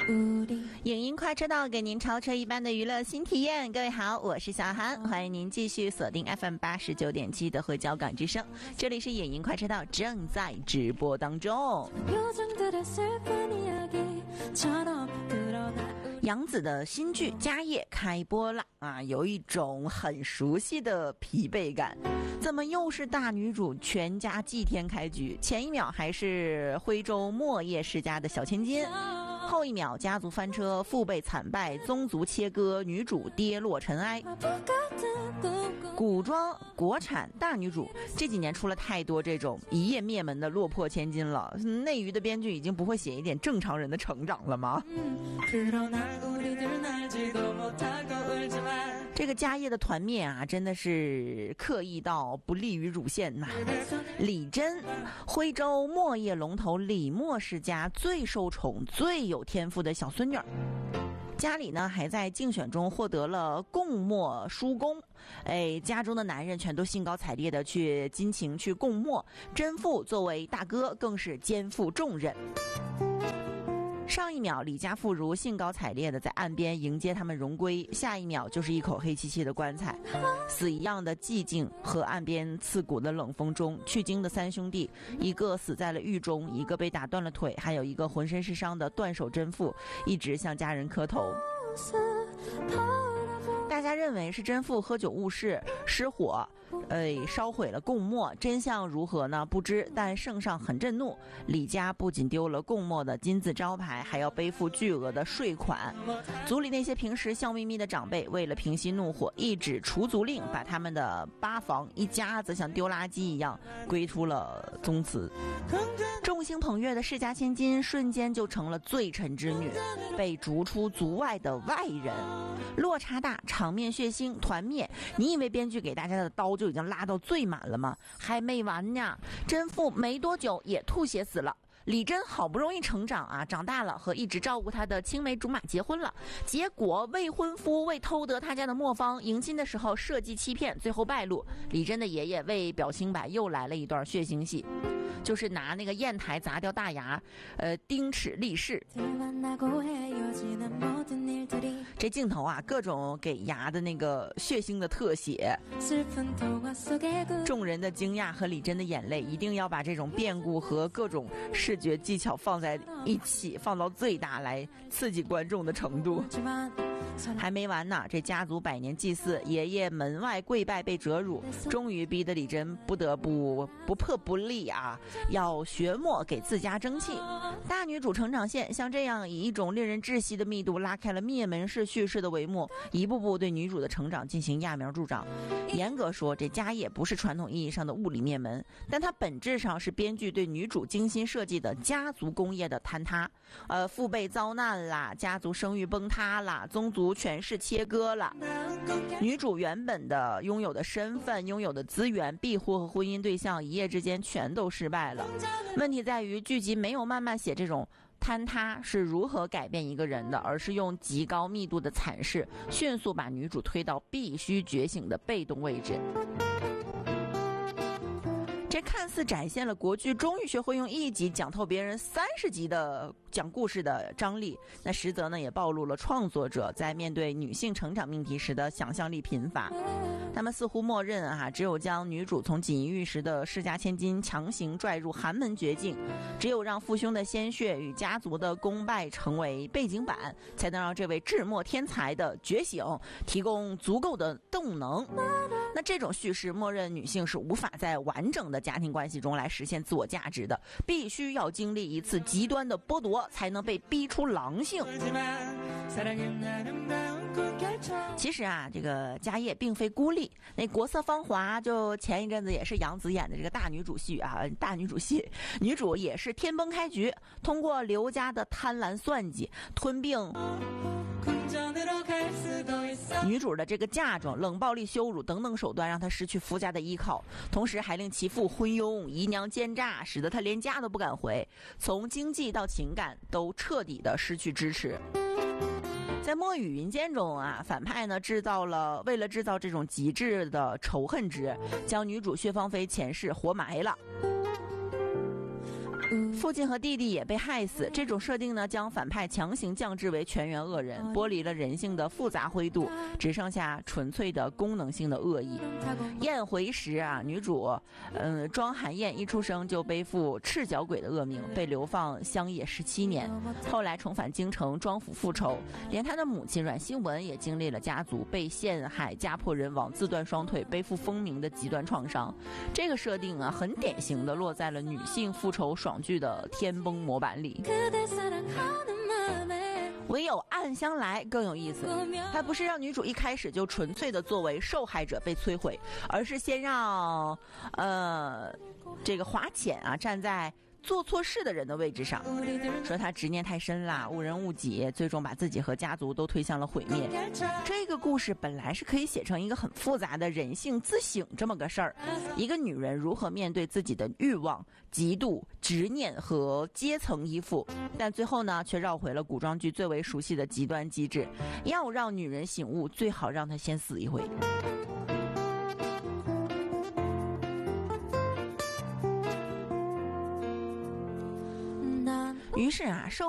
影音快车道给您超车一般的娱乐新体验。各位好，我是小韩，欢迎您继续锁定 FM89.7 的汇交港之声，这里是影音快车道正在直播当中。杨紫的新剧《家业》开播了啊，有一种很熟悉的疲惫感。怎么又是大女主全家祭天开局？前一秒还是徽州莫叶世家的小千金，后一秒家族翻车，父辈惨败，宗族切割，女主跌落尘埃。古装国产大女主这几年出了太多这种一夜灭门的落魄千金了，内娱的编剧已经不会写一点正常人的成长了吗？这个家业的团灭啊，真的是刻意到不利于乳腺呐。李珍，徽州莫叶龙头李莫世家最受宠、最有天赋的小孙女儿。家里呢还在竞选中获得了贡墨叔公，家中的男人全都兴高采烈的去金情去贡墨，真父作为大哥更是肩负重任。上一秒李家妇孺兴高采烈的在岸边迎接他们荣归，下一秒就是一口黑漆漆的棺材，死一样的寂静和岸边刺骨的冷风中，去京的三兄弟，一个死在了狱中，一个被打断了腿，还有一个浑身是伤的断手真父，一直向家人磕头。大家认为是真父喝酒误事失火，烧毁了贡墨，真相如何呢？不知，但圣上很震怒，李家不仅丢了贡墨的金字招牌，还要背负巨额的税款。族里那些平时笑眯眯的长辈，为了平息怒火，一纸除族令，把他们的八房一家子像丢垃圾一样归出了宗祠。众星捧月的世家千金瞬间就成了罪臣之女，被逐出族外的外人。落差大，场面血腥，团灭。你以为编剧给大家的刀就已经拉到最满了吗？还没完呢，真父没多久也吐血死了。李珍好不容易成长啊，长大了，和一直照顾她的青梅竹马结婚了，结果未婚夫为偷得他家的磨坊，迎亲的时候设计欺骗，最后败露。李珍的爷爷为表清白，又来了一段血腥戏，就是拿那个砚台砸掉大牙，钉齿立誓。这镜头啊，各种给牙的那个血腥的特写，众人的惊讶和李珍的眼泪，一定要把这种变故和各种视觉技巧放在一起，放到最大来刺激观众的程度。还没完呢，这家族百年祭祀，爷爷门外跪拜被折辱，终于逼得李珍不得不不破不立啊，要学墨给自家争气。大女主成长线像这样以一种令人窒息的密度拉开了灭门式叙事的帷幕，一步步对女主的成长进行揠苗助长。严格说，这家业不是传统意义上的物理灭门，但它本质上是编剧对女主精心设计的家族工业的坍塌。父辈遭难啦，家族声誉崩塌啦，宗族权势切割了，女主原本的拥有的身份、拥有的资源、庇护和婚姻对象，一夜之间全都失败了。问题在于剧集没有慢慢写这种坍塌是如何改变一个人的，而是用极高密度的阐释，迅速把女主推到必须觉醒的被动位置。这看似展现了国剧终于学会用1集讲透别人30集的讲故事的张力，那实则呢也暴露了创作者在面对女性成长命题时的想象力贫乏。他们似乎默认只有将女主从锦衣玉食的世家千金强行拽入寒门绝境，只有让父兄的鲜血与家族的功败成为背景板，才能让这位智墨天才的觉醒提供足够的动能。那这种叙事默认女性是无法在完整的家庭关系中来实现自我价值的，必须要经历一次极端的剥夺，才能被逼出狼性。其实这个家业并非孤立，那国色芳华就前一阵子也是杨紫演的这个大女主戏，女主也是天崩开局，通过刘家的贪婪算计吞并女主的这个嫁妆、冷暴力羞辱等等手段，让她失去夫家的依靠，同时还令其父昏庸、姨娘奸诈，使得她连家都不敢回，从经济到情感都彻底的失去支持。在墨雨云间中反派呢为了制造这种极致的仇恨值，将女主薛芳菲前世活埋了。 父亲和弟弟也被害死。这种设定呢，将反派强行降智为全员恶人，剥离了人性的复杂灰度，只剩下纯粹的功能性的恶意。燕回时啊，女主庄寒燕一出生就背负赤脚鬼的恶名，被流放乡野17年，后来重返京城庄府复仇。连她的母亲阮新文也经历了家族被陷害、家破人亡、自断双腿、背负风鸣的极端创伤。这个设定啊，很典型的落在了女性复仇爽剧的天崩模板里。唯有暗香来更有意思，它不是让女主一开始就纯粹的作为受害者被摧毁，而是先让这个华浅啊站在做错事的人的位置上，说他执念太深了，误人误己，最终把自己和家族都推向了毁灭。这个故事本来是可以写成一个很复杂的人性自省这么个事儿，一个女人如何面对自己的欲望、嫉妒、执念和阶层依附，但最后呢，却绕回了古装剧最为熟悉的极端机制，要让女人醒悟，最好让她先死一回。于是啊，受